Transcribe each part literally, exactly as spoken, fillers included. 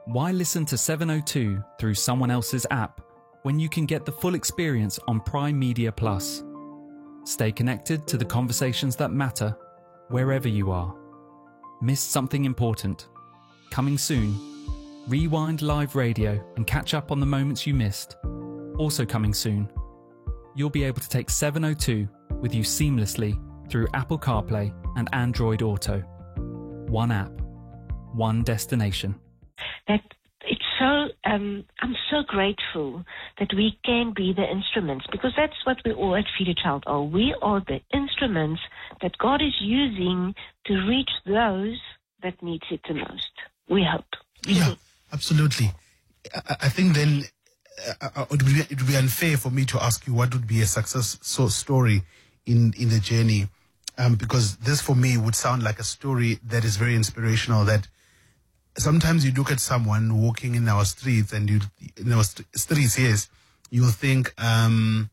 Why listen to seven oh two through someone else's app when you can get the full experience on Prime Media Plus? Stay connected to the conversations that matter wherever you are. Missed something important? Coming soon. Rewind live radio and catch up on the moments you missed. Also coming soon. You'll be able to take seven oh two with you seamlessly through Apple CarPlay and Android Auto. One app, one destination. That it's so, um, I'm so grateful that we can be the instruments, because that's what we all at Feed a Child are. We are the instruments that God is using to reach those that needs it the most. We hope. Yeah, absolutely. I, I think then uh, it, would be, it would be unfair for me to ask you what would be a success so story in, in the journey, um, because this for me would sound like a story that is very inspirational, that sometimes you look at someone walking in our streets and you, in our st- streets, yes, you'll think, um,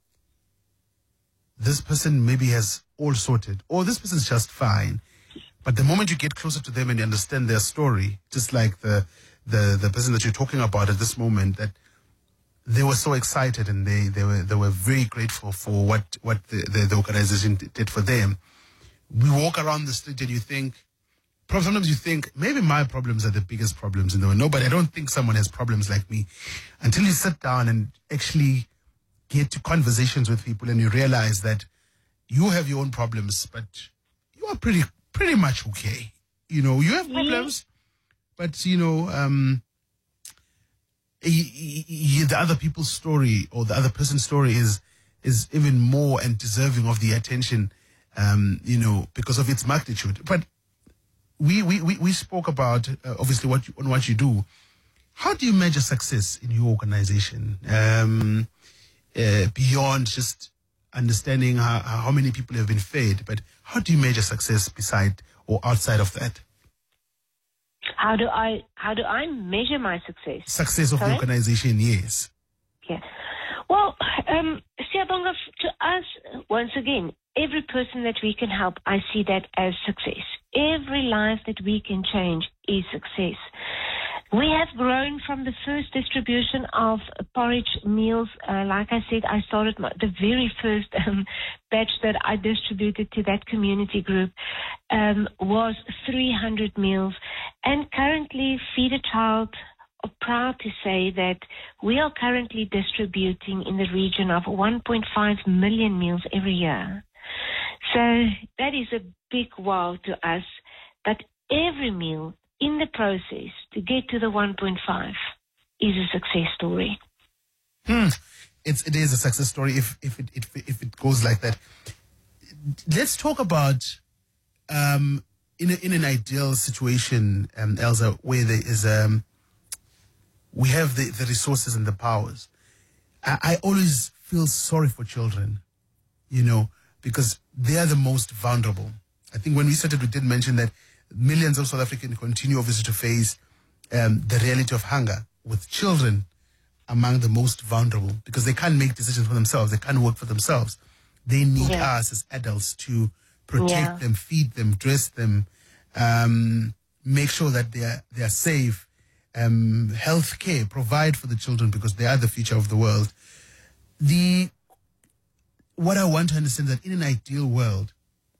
this person maybe has all sorted, or this person's just fine. But the moment you get closer to them and you understand their story, just like the, the, the person that you're talking about at this moment, that they were so excited and they, they were, they were very grateful for what, what the, the, the organization did for them. We walk around the street and you think, sometimes you think, maybe my problems are the biggest problems in the world. No, but I don't think someone has problems like me. Until you sit down and actually get to conversations with people and you realize that you have your own problems, but you are pretty pretty much okay. You know, you have problems, but, you know, um, y- y- the other people's story or the other person's story is is even more and deserving of the attention, um, you know, because of its magnitude. But We we we, we spoke about uh, obviously what you, on what you do. How do you measure success in your organization, um, uh, beyond just understanding how, how many people have been fed? But how do you measure success beside or outside of that? How do I how do I measure my success? Success of Sorry? the organization, yes. Yeah. Well, um, Siyabonga, to us, once again, every person that we can help, I see that as success. Every life that we can change is success. We have grown from the first distribution of porridge meals. Uh, like I said, I started my, the very first um, batch that I distributed to that community group um, was three hundred meals. And currently, Feed a Child are proud to say that we are currently distributing in the region of one point five million meals every year. So that is a big wow to us, but every meal in the process to get to the one point five is a success story. Hmm. It's, it is a success story if, if, it, if, if it goes like that. Let's talk about, um, in, a, in an ideal situation, um, Elsa, where there is, um, we have the, the resources and the powers. I, I always feel sorry for children, you know, because they are the most vulnerable. I think when we started, we did mention that millions of South Africans continue obviously to face um, the reality of hunger, with children among the most vulnerable, because they can't make decisions for themselves. They can't work for themselves. They need Yeah. us as adults to protect Yeah. them, feed them, dress them, um, make sure that they are, they are safe, um, health care, provide for the children, because they are the future of the world. The What I want to understand is that in an ideal world,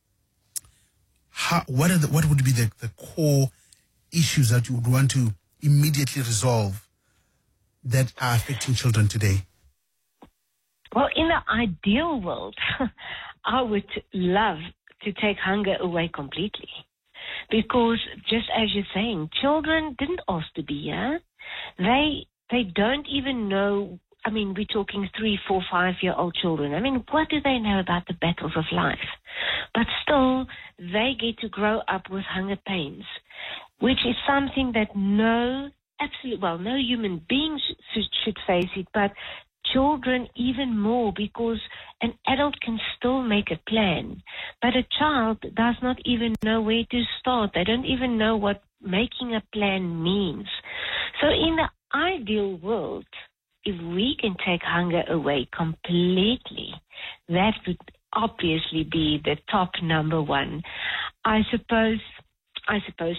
how, what are the, what would be the, the core issues that you would want to immediately resolve that are affecting children today? Well, in the ideal world, I would love to take hunger away completely. Because just as you're saying, children didn't ask to be here. They, they don't even know. I mean, we're talking three, four, five-year-old children. I mean, what do they know about the battles of life? But still, they get to grow up with hunger pains, which is something that no, absolutely, well, no human being sh- should face it, but children even more, because an adult can still make a plan, but a child does not even know where to start. They don't even know what making a plan means. So in the ideal world, if we can take hunger away completely, that would obviously be the top number one. I suppose, I suppose